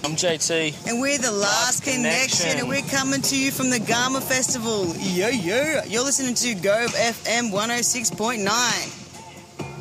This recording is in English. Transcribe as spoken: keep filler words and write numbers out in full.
I'm J T. And we're the Last, Last Connection. Connection. And we're coming to you from the Garma Festival. Yo, yo. You're listening to Gove F M one oh six point nine.